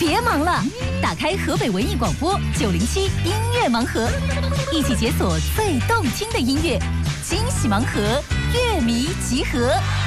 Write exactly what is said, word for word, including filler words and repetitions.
别忙了，打开河北文艺广播九零七音乐盲盒，一起解锁最动听的音乐，惊喜盲盒，乐迷集合。